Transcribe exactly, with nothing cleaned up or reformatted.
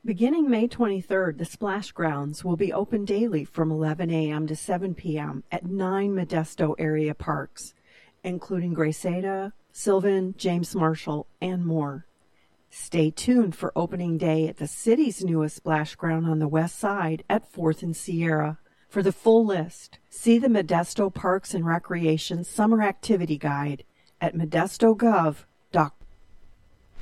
Beginning May twenty-third, the Splash Grounds will be open daily from eleven a.m. to seven p.m. at nine Modesto area parks, including Graceada, Sylvan, James Marshall, and more. Stay tuned for opening day at the city's newest splash ground on the west side at fourth and Sierra. For the full list, see the Modesto Parks and Recreation Summer Activity Guide at modesto gov